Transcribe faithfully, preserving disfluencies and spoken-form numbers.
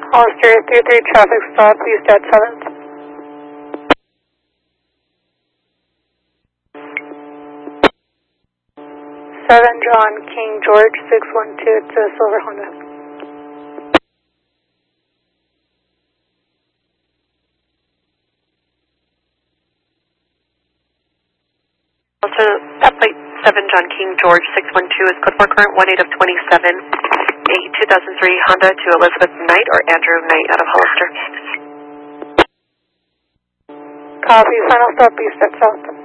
Hollister three three traffic stop, east at seventh. seven John King George six one two, it's a silver Honda. Also, that plate seven John King George six one two is code four current one eight of twenty-seven, a two thousand three Honda to Elizabeth Knight or Andrew Knight out of Hollister. Copy, final stop east at south.